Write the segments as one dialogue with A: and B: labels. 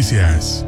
A: Noticias.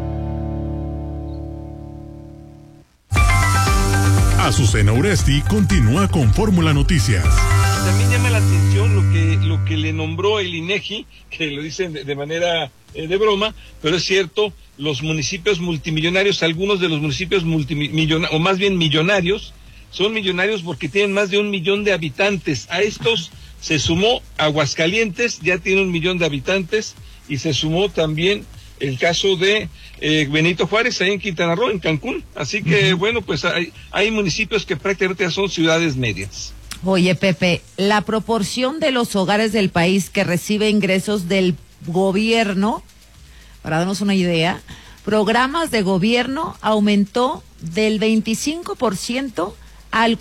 A: Azucena Uresti continúa con Fórmula Noticias.
B: También llama la atención lo que le nombró el INEGI, que lo dicen de manera de broma, pero es cierto, los municipios multimillonarios, algunos de los municipios multimillonarios, o más bien millonarios, son millonarios porque tienen más de 1 millón de habitantes. A estos se sumó Aguascalientes, ya tiene 1 millón de habitantes, y se sumó también el caso de Benito Juárez, ahí en Quintana Roo, en Cancún. Así que, bueno, pues hay municipios que prácticamente son ciudades medias.
C: Oye, Pepe, la proporción de los hogares del país que recibe ingresos del gobierno, para darnos una idea, programas de gobierno aumentó del 25% al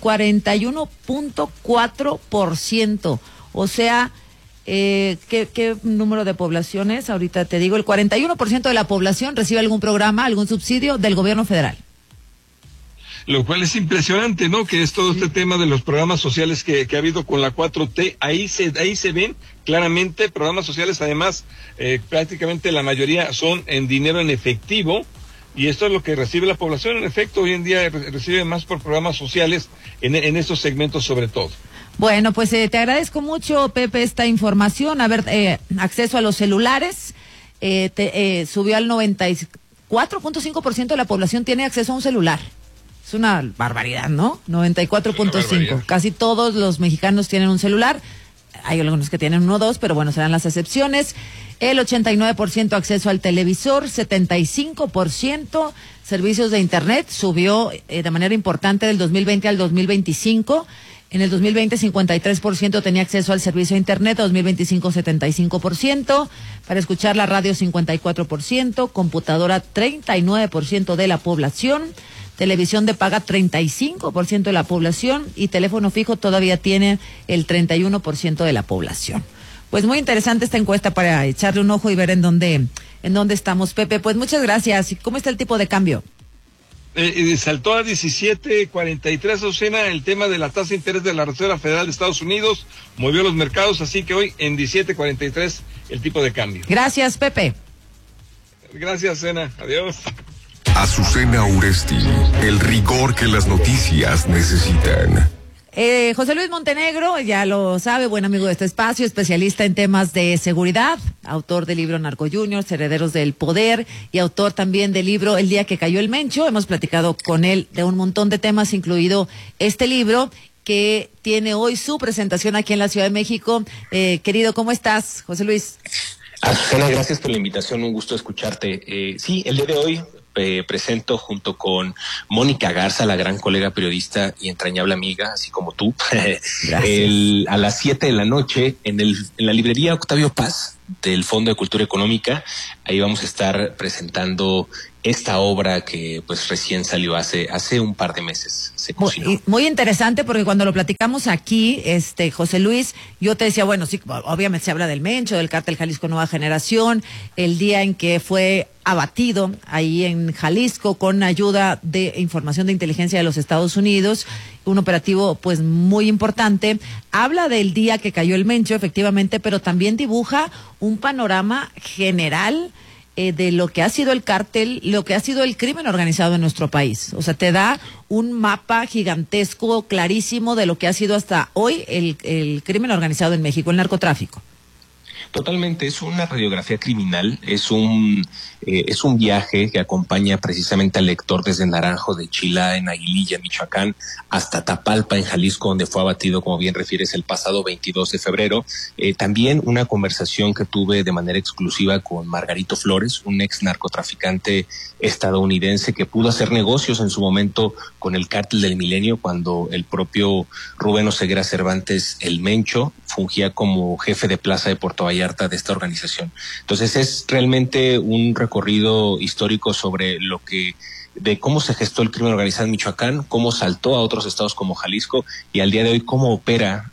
C: 41.4%. O sea, ¿qué número de poblaciones? Ahorita te digo, el 41% de la población recibe algún programa, algún subsidio del gobierno federal.
B: Lo cual es impresionante, ¿no? Que es todo este tema de los programas sociales que ha habido con la 4T. Ahí se ven claramente programas sociales. Además, prácticamente la mayoría son en dinero en efectivo. Y esto es lo que recibe la población. En efecto, hoy en día recibe más por programas sociales en estos segmentos sobre todo.
C: Bueno, pues te agradezco mucho, Pepe, esta información. A ver, acceso a los celulares subió al 94.5% de la población tiene acceso a un celular. Es una barbaridad, ¿no? 94.5%. Casi todos los mexicanos tienen un celular. Hay algunos que tienen 1 o 2, pero bueno, serán las excepciones. El 89% acceso al televisor, 75% servicios de internet, subió de manera importante del 2020 al 2025. En el 2020, 53% tenía acceso al servicio de internet, 2025, 75%. Para escuchar la radio, 54%. Computadora, 39% de la población. Televisión de paga, 35% de la población. Y teléfono fijo todavía tiene el 31% de la población. Pues muy interesante esta encuesta para echarle un ojo y ver en dónde estamos, Pepe. Pues muchas gracias. ¿Cómo está el tipo de cambio?
B: Saltó a 17.43, Azucena, el tema de la tasa de interés de la Reserva Federal de Estados Unidos, movió los mercados, así que hoy en 17.43 el tipo de cambio.
C: Gracias, Pepe.
B: Gracias, Azucena. Adiós.
D: Azucena Uresti, el rigor que las noticias necesitan.
C: José Luis Montenegro, ya lo sabe, buen amigo de este espacio, especialista en temas de seguridad, autor del libro Narco Juniors, Herederos del Poder, y autor también del libro El día que cayó el Mencho. Hemos platicado con él de un montón de temas, incluido este libro, que tiene hoy su presentación aquí en la Ciudad de México. Querido, ¿cómo estás, José Luis?
E: Azucena, gracias por la invitación, un gusto escucharte. Sí, el día de hoy presento junto con Mónica Garza, la gran colega periodista y entrañable amiga, así como tú, a las 7 de la noche en la librería Octavio Paz del Fondo de Cultura Económica. Ahí vamos a estar presentando esta obra que pues recién salió hace un par de meses. Se cocinó.
C: Muy interesante, porque cuando lo platicamos aquí, José Luis, yo te decía, bueno, sí, obviamente se habla del Mencho, del Cártel Jalisco Nueva Generación, el día en que fue abatido ahí en Jalisco con ayuda de información de inteligencia de los Estados Unidos, un operativo pues muy importante. Habla del día que cayó el Mencho, efectivamente, pero también dibuja un panorama general de lo que ha sido el cártel, lo que ha sido el crimen organizado en nuestro país. O sea, te da un mapa gigantesco, clarísimo, de lo que ha sido hasta hoy el crimen organizado en México, el narcotráfico.
E: Totalmente, es una radiografía criminal, es un viaje que acompaña precisamente al lector desde Naranjo de Chilá, en Aguililla, Michoacán, hasta Tapalpa, en Jalisco, donde fue abatido, como bien refieres, el pasado 22 de febrero. También una conversación que tuve de manera exclusiva con Margarito Flores, un ex narcotraficante estadounidense que pudo hacer negocios en su momento con el Cártel del Milenio, cuando el propio Rubén Oseguera Cervantes, el Mencho, fungía como jefe de plaza de Puerto Vallarta de esta organización. Entonces es realmente un recorrido histórico sobre de cómo se gestó el crimen organizado en Michoacán, cómo saltó a otros estados como Jalisco y al día de hoy cómo opera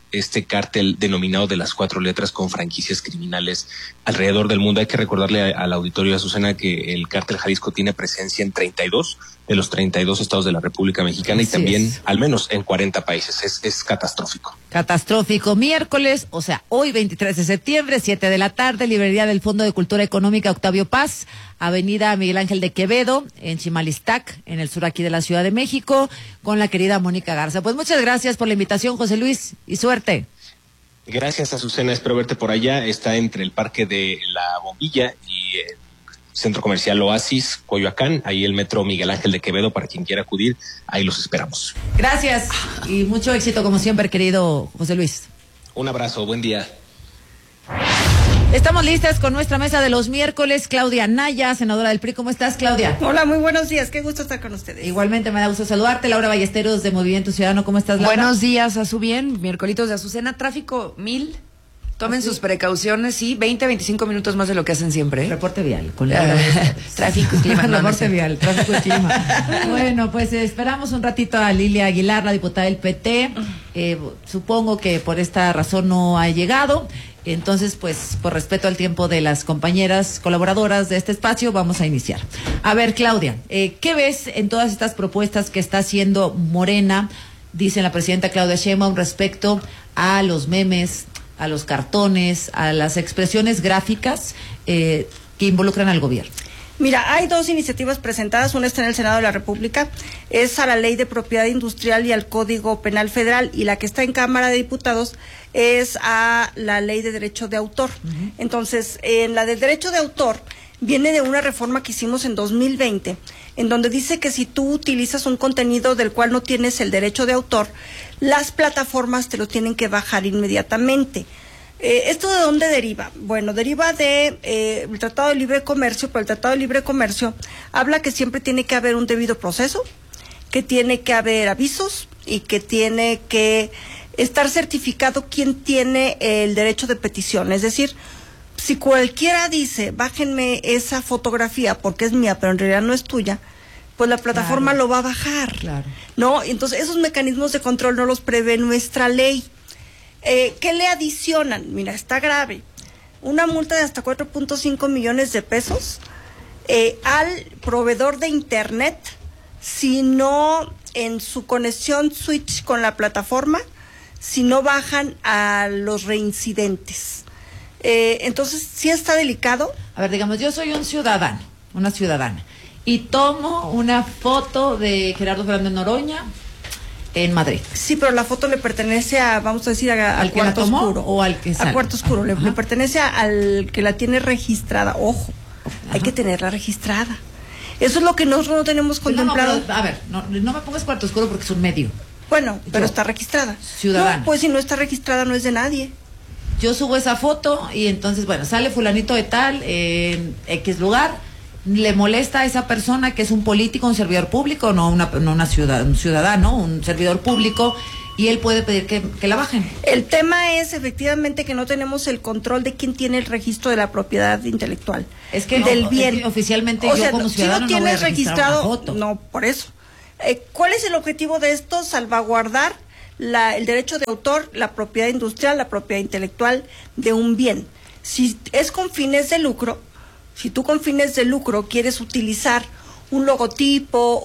E: este cártel denominado de las 4 letras con franquicias criminales alrededor del mundo. Hay que recordarle al auditorio, Azucena, que el cártel Jalisco tiene presencia en 32 de los 32 estados de la República Mexicana y también al menos en 40 países. Es catastrófico.
C: Catastrófico. Miércoles, o sea, hoy 23 de septiembre, 7 de la tarde, librería del Fondo de Cultura Económica Octavio Paz, Avenida Miguel Ángel de Quevedo, en Chimalistac, en el sur aquí de la Ciudad de México, con la querida Mónica Garza. Pues muchas gracias por la invitación, José Luis, y suerte.
E: Gracias, Azucena, espero verte por allá. Está entre el Parque de la Bombilla y el Centro Comercial Oasis, Coyoacán, ahí el Metro Miguel Ángel de Quevedo, para quien quiera acudir, ahí los esperamos.
C: Gracias y mucho éxito como siempre, querido José Luis.
E: Un abrazo, buen día.
C: Estamos listas con nuestra mesa de los miércoles. Claudia Naya, senadora del PRI. ¿Cómo estás, Claudia?
F: Hola, muy buenos días. Qué gusto estar con ustedes.
C: Igualmente me da gusto saludarte. Laura Ballesteros, de Movimiento Ciudadano. ¿Cómo estás, Laura?
G: Buenos días, a su bien. Miércolitos de Azucena. Tráfico 1000. Tomen sus precauciones, sí. 20-25 minutos más de lo que hacen siempre.
C: Reporte vial. Con Laura
G: tráfico y clima.
C: Reporte vial, tráfico y clima. Bueno, pues esperamos un ratito a Lilia Aguilar, la diputada del PT. Supongo que por esta razón no ha llegado. Entonces, pues, por respeto al tiempo de las compañeras colaboradoras de este espacio, vamos a iniciar. A ver, Claudia, ¿qué ves en todas estas propuestas que está haciendo Morena, dice la presidenta Claudia Sheinbaum, respecto a los memes, a los cartones, a las expresiones gráficas que involucran al gobierno?
F: Mira, hay 2 iniciativas presentadas, una está en el Senado de la República, es a la Ley de Propiedad Industrial y al Código Penal Federal, y la que está en Cámara de Diputados es a la Ley de Derecho de Autor. Entonces, en la de Derecho de Autor viene de una reforma que hicimos en 2020, en donde dice que si tú utilizas un contenido del cual no tienes el derecho de autor, las plataformas te lo tienen que bajar inmediatamente. ¿Esto de dónde deriva? Bueno, deriva de el Tratado de Libre Comercio, pero el Tratado de Libre Comercio habla que siempre tiene que haber un debido proceso, que tiene que haber avisos y que tiene que estar certificado quién tiene el derecho de petición. Es decir, si cualquiera dice, bájenme esa fotografía porque es mía, pero en realidad no es tuya, pues la plataforma lo va a bajar.
C: Claro.
F: ¿No? Entonces, esos mecanismos de control no los prevé nuestra ley. ¿Qué le adicionan? Mira, está grave. Una multa de hasta 4.5 millones de pesos al proveedor de Internet si no, en su conexión switch con la plataforma, si no bajan a los reincidentes. Entonces, ¿sí está delicado?
C: A ver, digamos, yo soy un ciudadano, una ciudadana, y tomo una foto de Gerardo Fernández Noroña en Madrid.
F: Sí, pero la foto le pertenece a, vamos a decir, al cuarto oscuro.
C: ¿O al que sale?
F: Al cuarto oscuro, le pertenece al que la tiene registrada. Ojo, hay que tenerla registrada. Eso es lo que nosotros no tenemos contemplado.
C: No, pero, a ver, no me pongas cuarto oscuro porque es un medio.
F: Bueno, pero está registrada.
C: Ciudadana.
F: No, pues si no está registrada no es de nadie.
C: Yo subo esa foto y entonces, bueno, sale fulanito de tal en X lugar. ¿Le molesta a esa persona que es un político, un servidor público, no un ciudadano, un servidor público, y él puede pedir que la bajen?
F: El tema es efectivamente que no tenemos el control de quién tiene el registro de la propiedad intelectual.
C: Es que
F: del bien.
C: Es que oficialmente yo como ciudadano
F: si no tienes
C: voy a
F: registrado,
C: una foto.
F: No, por eso. ¿Cuál es el objetivo de esto? Salvaguardar el derecho de autor, la propiedad industrial, la propiedad intelectual de un bien. Si es con fines de lucro, si tú con fines de lucro quieres utilizar un logotipo,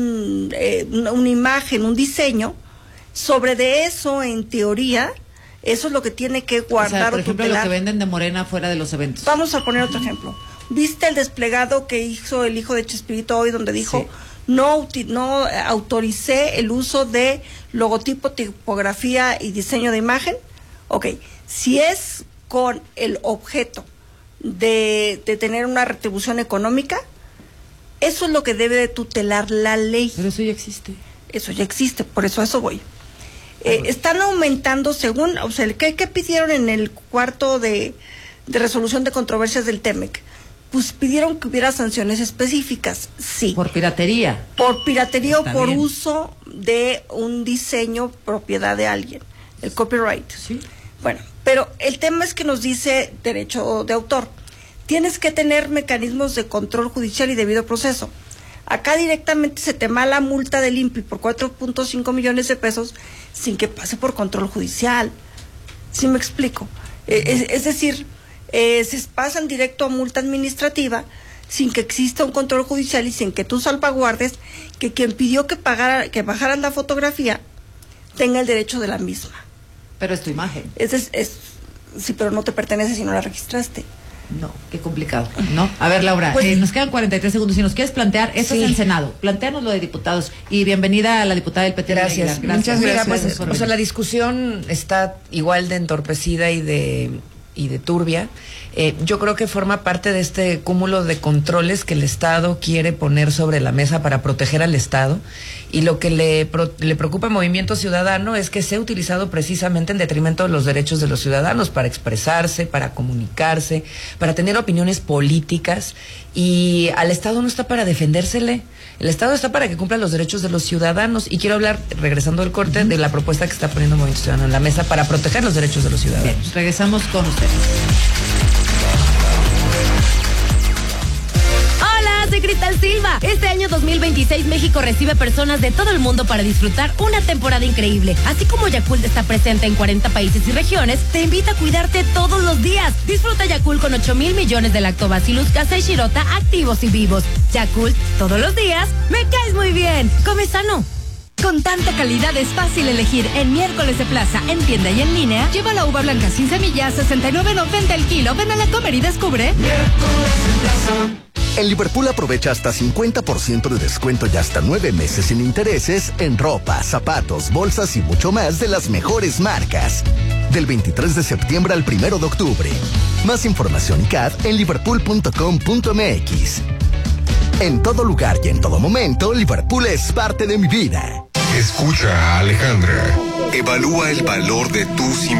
F: una imagen, un diseño, sobre de eso, en teoría, eso es lo que tiene que guardar,
C: por ejemplo,
F: tutelar.
C: Lo que venden de Morena fuera de los eventos.
F: Vamos a poner otro ejemplo. ¿Viste el desplegado que hizo el hijo de Chespirito hoy, donde dijo, sí, no autoricé el uso de logotipo, tipografía y diseño de imagen? Ok, si es con el objeto de tener una retribución económica, eso es lo que debe de tutelar la ley.
C: Pero eso ya existe.
F: Eso ya existe, por eso a eso voy. Están aumentando según, o sea, ¿qué pidieron en el cuarto de resolución de controversias del TEMEC? Pues pidieron que hubiera sanciones específicas, sí.
C: ¿Por piratería?
F: Por piratería
C: Está
F: o por
C: bien.
F: uso de un diseño propiedad de alguien, el copyright.
C: Sí.
F: Bueno, pero el tema es que nos dice derecho de autor. Tienes que tener mecanismos de control judicial y debido proceso. Acá directamente se te mala multa del INPI por 4.5 millones de pesos sin que pase por control judicial. ¿Sí me explico? Es decir, se pasan directo a multa administrativa sin que exista un control judicial y sin que tú salvaguardes que quien pidió que bajaran la fotografía tenga el derecho de la misma.
C: Pero es tu imagen.
F: Sí, pero no te pertenece si no la registraste.
C: No, qué complicado, ¿no? A ver, Laura,
F: Pues,
C: nos quedan 43 segundos. Si nos quieres plantear, esto
G: sí.
C: es en Senado. Plantéanos lo de diputados. Y bienvenida a la diputada del PT.
G: Gracias.
C: Muchas
G: Mira,
C: gracias.
G: pues, o sea, la discusión está igual de entorpecida y de turbia. Yo creo que forma parte de este cúmulo de controles que el Estado quiere poner sobre la mesa para proteger al Estado, y lo que le preocupa al Movimiento Ciudadano es que sea utilizado precisamente en detrimento de los derechos de los ciudadanos para expresarse, para comunicarse, para tener opiniones políticas, y al Estado no está para defendérsele. El Estado está para que cumpla los derechos de los ciudadanos, y quiero hablar, regresando del corte, de la propuesta que está poniendo el Movimiento Ciudadano en la mesa para proteger los derechos de los ciudadanos.
C: Bien, regresamos con ustedes.
H: Hola, soy Cristal Silva. Este año 2026 México recibe personas de todo el mundo para disfrutar una temporada increíble. Así como Yakult está presente en 40 países y regiones, te invita a cuidarte todos los días. Disfruta Yakult con 8,000 millones de Lactobacillus casei shirota activos y vivos. Yakult, todos los días, me caes muy bien. Come sano.
I: Con tanta calidad es fácil elegir. En Miércoles de Plaza, en tienda y en línea, lleva la uva blanca sin semillas, 69.90 el kilo. Ven a la Comer y descubre.
J: En Liverpool aprovecha hasta 50% de descuento y hasta 9 meses sin intereses en ropa, zapatos, bolsas y mucho más de las mejores marcas. Del 23 de septiembre al 1 de octubre. Más información y CAD en liverpool.com.mx. En todo lugar y en todo momento, Liverpool es parte de mi vida.
D: Escucha a Alejandra. Evalúa el valor de tus